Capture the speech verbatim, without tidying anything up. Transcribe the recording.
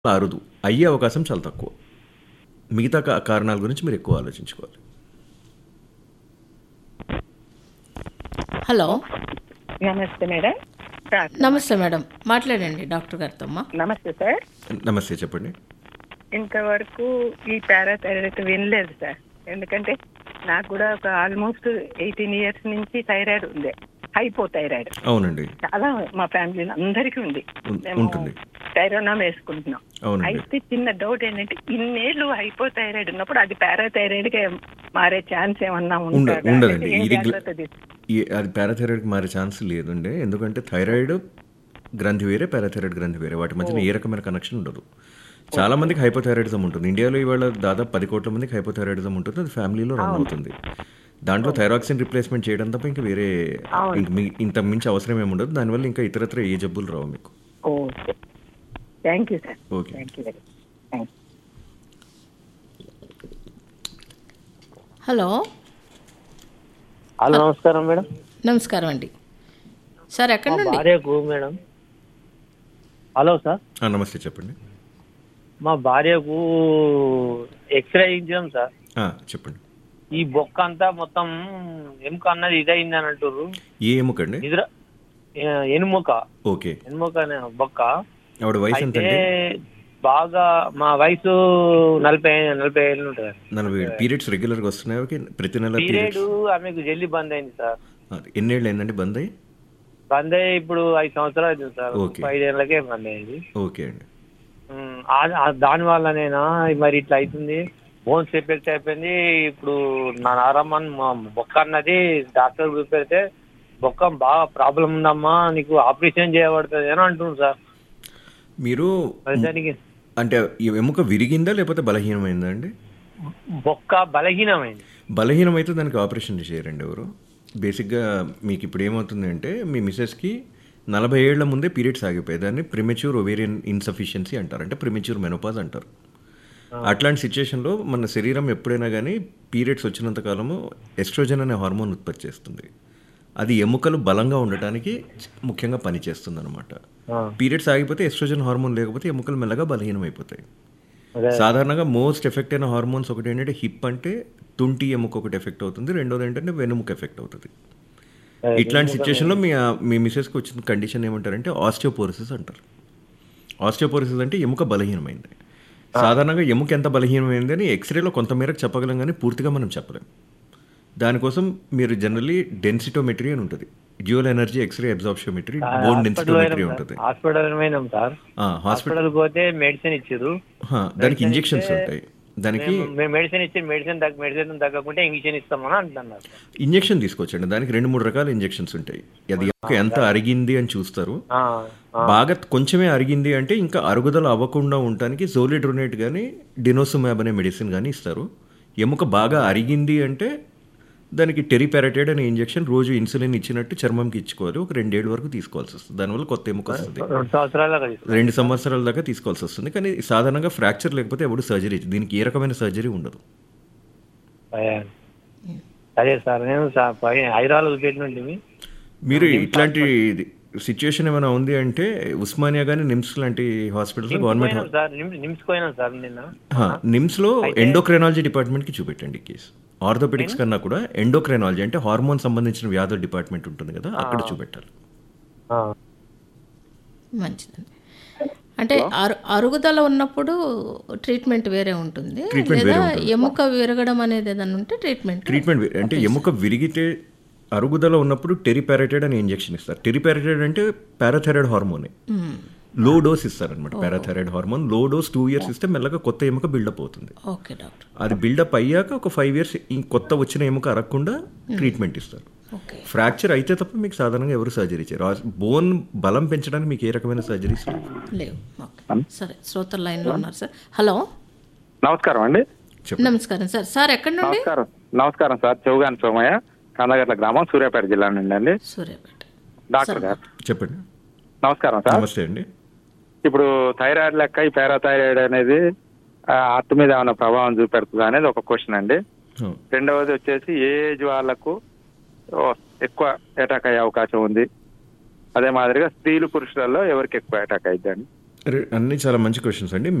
అరుదు. అయ్యే అవకాశం చాలా తక్కువ. మిగతా కా కారణాల గురించి మీరు ఎక్కువ ఆలోచించుకోవాలి. హలో, నమస్తే మేడం. సార్ నమస్తే మేడం, మాట్లాడండి డాక్టర్ గారితో అమ్మా. నమస్తే సార్. నమస్తే, చెప్పండి. ఇంతవరకు ఈ పారాథైరాయిడ్ వినలేదు సార్. ఎందుకంటే నాకు కూడా ఒక ఆల్మోస్ట్ ఎయిటీన్ ఇయర్స్ నుంచి థైరాయిడ్ ఉంది, హైపోథైరాయిడ్. అవునండి, చాలా మా ఫ్యామిలీలో అందరికీ ఉంది. ఉం- మేము ఉంటుంది. థైరోనామ్ వేసుకుంటున్నాం. అవునండి. అయితే చిన్న డౌట్ ఏంటంటే ఇన్నేళ్ళు హైపోథైరాయిడ్ ఉన్నప్పుడు అది పారాథైరాయిడ్ గా మారే ఛాన్స్ ఏమన్నా ఉండ ఉంటుందా? ఉండదండి. ఏం ఇది గ్ల- జాగ్రత్త తీసు- ఈ- అది పారాథైరాయిడ్కి మారే ఛాన్స్ లేదండి. ఎందుకంటే థైరాయిడ్ గ్రంథి వేరే, పారాథైరాయిడ్ గ్రంథి వేరే. వాటి మధ్యన ఏ రకమైన కనెక్షన్ ఉండదు. చాలా మందికి హైపోథైరాయిడిజం ఉంటుంది. ఇండియాలో ఇవాళ దాదాపు పది కోట్ల మందికి హైపోథైరాయిడిజం ఉంటుంది. అది ఫ్యామిలీలో రన్ అవుతుంది. దాంట్లో థైరాక్సిన్ రిప్లేస్మెంట్ చేయడం తప్ప ఇంకా వేరే ఇంక మీ- ఇంత మించి అవసరం ఏమి ఉండదు. దానివల్ల ఇంకా ఇతరత్ర ఏ జబ్బులు రావు మీకు. Okay, thank you sir. Okay. Thank you very thank you. Hello, hello, నమస్కారం మేడం. నమస్కారం అండి. సార్ ఎక్కడి మా నుండి? భార్యకు మేడం. హలో సార్, ఆ, నమస్తే, చెప్పండి. మా భార్యకు ఎక్స్రే ఇచ్చాం సార్. ఆ, చెప్పండి. ఈ బొక్క అంతా మొత్తం ఎముక అన్నది ఇదైంది అని అంటారు. ఏ ఎముకండి? నిద్ర ఏ, ఎనుముక ఓకే. ఎనుముక అనే బొక్క. ఆవిడ వయసు ఎంత అయితే అండి? బాగా మా వయసు నలభై నలభై ఏళ్ళు ఉంటుంది. నలభై ఏడు. పీరియడ్స్ రెగ్యులర్గా వస్తున్నాయి ఓకే? ప్రతి నెల పీరియడ్ పీరియడ్స్? ఆమెకు జల్లి బంద్ అయింది సార్. ఎన్నేళ్ళు అయిందండి బంద్ అయ్యి? బంద్ అయ్యి ఇప్పుడు ఐదు సంవత్సరాలు అవుతుంది సార్. ఓకే. ఐదేళ్లకే బంద్ అయింది. ఓకే అండి. ఉమ్, ఆ- ఆ దాని వల్లనేనా మరి ఇట్లా అవుతుంది? బోన్స్ ఎఫెక్ట్ అయిపోయింది. ఇప్పుడు నా నారమ్మన్ బొక్క అన్నది డాక్టర్ చూపెడితే బొక్క బాగా ప్రాబ్లం ఉందమ్మా, నీకు ఆపరేషన్ చేయబడుతుంది అని అంటున్నారు సార్. మీరు మరి దానికి అంటే ఈ ఎముక విరిగిందా లేకపోతే బలహీనమైందా అండి? బొక్క బలహీనమైంది. బలహీనమైతే దానికి ఆపరేషన్ చేయరండి ఎవరు. బేసిక్గా మీకు ఇప్పుడు ఏమవుతుంది అంటే మీ మిసెస్కి నలభై ఏళ్ల ముందే పీరియడ్స్ ఆగిపోయాయి. దాన్ని ప్రిమెచ్యూర్ ఒవేరియన్ ఇన్సఫిషియన్సీ అంటారు, అంటే ప్రిమెచ్యూర్ మెనోపాజ్ అంటారు. అట్లాంటి సిచ్యుయేషన్లో మన శరీరం ఎప్పుడైనా కానీ పీరియడ్స్ వచ్చినంత కాలము ఎస్ట్రోజన్ అనే హార్మోన్ ఉత్పత్తి చేస్తుంది. అది ఎముకలు బలంగా ఉండటానికి ముఖ్యంగా పనిచేస్తుంది అనమాట. ఆ, పీరియడ్స్ ఆగిపోతే ఎస్ట్రోజన్ హార్మోన్ లేకపోతే ఎముకలు మెల్లగా బలహీనం అయిపోతాయి. అదే. సాధారణంగా మోస్ట్ ఎఫెక్ట్ అయిన హార్మోన్స్ ఒకటి ఏంటంటే హిప్ అంటే తుంటి ఎముక ఒకటి ఎఫెక్ట్ అవుతుంది, రెండోది ఏంటంటే వెనుముక ఎఫెక్ట్ అవుతుంది. ఇట్లాంటి సిచ్యుయేషన్లో మీ మీ మిసెస్కి వచ్చిన కండిషన్ ఏమంటారంటే ఆస్టియోపోరోసిస్ అంటారు. ఆస్టియోపోరోసిస్ అంటే ఎముక బలహీనమైంది. సాధారణంగా ఎముక ఎంత బలహీనమైంది అని ఎక్స్రేలో కొంతమేరకు చెప్పగలం, కానీ పూర్తిగా మనం చెప్పలేం. దానికోసం మీరు జనరల్లీ డెన్సిటోమెట్రీ అని ఉంటుంది, dual energy x ray అబ్జార్ప్షియోమెట్రీ, bone hospital densitometry పోయినాం ఉంటుంది. సార్. హాస్పిటల్ పోయినాం సార్. ఆ, హాస్పిటల్ హాస్పిటల్ పోతే మెడిసిన్ ఇచ్చారు. హా, దానికి ఇంజెక్షన్స్ ఉంటాయి. దానికి మేము మెడిసిన్ ఇచ్చి మెడిసిన్ తగ్గ మెడిసిన్ తగ్గకుంటే ఇంజక్షన్ ఇస్తామని అంటున్నారు. ఇంజెక్షన్ తీసుకోవచ్చండి. దానికి రెండు మూడు రకాల ఇంజెక్షన్స్ ఉంటాయి. అది ఎముక ఎంత అరిగింది అని చూస్తారు. ఆ, ఆ, బాగా కొంచెమే అరిగింది అంటే ఇంకా అరుగుదల అవ్వకుండా ఉండటానికి జోలిడ్రోనేట్ కానీ డినోసుమాబ్ అనే మెడిసిన్ కానీ ఇస్తారు. ఎముక బాగా అరిగింది అంటే దానికి టెరిపారటైడ్ అనే ఇంజెక్షన్ రోజు ఇన్సులిన్ ఇచ్చినట్టు చర్మంకి ఇచ్చుకోవాలి. ఒక రెండేళ్ళ వరకు తీసుకోవాల్సి వస్తుంది. దానివల్ల కొత్త ఎముక వస్తుంది. రెండు సంవత్సరాల దాకా తీసుకున్నాం. రెండు సంవత్సరాల దాకా తీసుకోవాల్సి వస్తుంది. కానీ సాధారణంగా ఫ్రాక్చర్ లేకపోతే ఎప్పుడు సర్జరీ, దీనికి ఏ రకమైన సర్జరీ ఉండదు. అయ్యా. అదే సార్, నేను సార్ పై హైదరాబాద్ పెట్టినట్టు మీరు ఇట్లాంటి సిచ్యుయేషన్ ఏమైనా ఉంది అంటే ఉస్మానియా కానీ నిమ్స్ లాంటి హాస్పిటల్స్, గవర్నమెంట్ హా- సార్ నిమ్స్ నిమ్స్ పోయినాం సార్ నిన్న. హా, నిమ్స్లో ఎండోక్రైనాలజీ డిపార్ట్మెంట్కి చూపెట్టండి కేసు. ఆర్థోపెడిక్స్ కన్నా కూడా ఎండోక్రైనాలజీ అంటే హార్మోన్ సంబంధించిన వ్యాధుల డిపార్ట్మెంట్ ఉంటుంది కదా, అక్కడ చూపెట్టాలి. ఆ, మంచిదండి. అంటే అరు అరుగుదల ఉన్నప్పుడు ట్రీట్మెంట్ వేరే ఉంటుంది, ట్రీట్మెంట్ లేదా వేరే ఉంటుంది. ఎముక విరగడం అనేది ఏదైనా ఉంటే ట్రీట్మెంట్ ట్రీట్మెంట్ వే- అంటే ఎముక విరిగితే అరుగుదల ఉన్నప్పుడు టెరిపారటైడ్ అనే ఇంజెక్షన్ ఇస్తారు. టెరిపారటైడ్ అంటే పారాథైరాయిడ్ హార్మోనే. లో డోస్ ఇస్తారనమాట parathyroid hormone. Low dose two years ఇస్తే మెల్లగా కొత్త ఎముక బిల్డప్ అవుతుంది. Okay doctor. అది బిల్డప్ అయ్యాక ఒక ఫైవ్ ఇయర్స్ ఈ కొత్త వచ్చిన ఎముక అరగకుండా ట్రీట్మెంట్ ఇస్తారు. ఓకే, ఫ్రాక్చర్ అయితే తప్ప మీకు సాధారణంగా ఎవరు సర్జరీ చేయరు. బోన్ బలం పెంచడానికి మీకు ఏ రకమైన సర్జరీస్ లేవు. లేవు. ఓకే, సరే. శ్రోతల లైన్లో ఉన్నారు సార్. హలో, నమస్కారం అండి. చెప్పండి. నమస్కారం సార్. సార్ ఎక్కడి నుండి? నమస్కారం నమస్కారం సార్. చౌగాని సోమయ్య, కందగట్ల గ్రామం, సూర్యాపేట జిల్లా నుండి అండి. సూర్యాపేట. డాక్టర్ గారు చెప్పండి. నమస్కారం సార్. నమస్తే అండి. ఇప్పుడు థైరాయిడ్ లెక్క ఈ పారాథైరాయిడ్ అనేది హార్ట్ మీద ఏమైనా ప్రభావం చూపెడుతుందా అనేది ఒక క్వశ్చన్ అండి. ఆ, రెండవది వచ్చేసి ఏ ఏజ్ వాళ్ళకు ఓ, ఎక్కువ అటాక్ అయ్యే అవకాశం ఉంది? అదే మాదిరిగా స్త్రీలు పురుషులలో ఎవరికి ఎక్కువ అటాక్ అయిద్దండి? అన్ని చాలా మంచి క్వశ్చన్స్ అండి.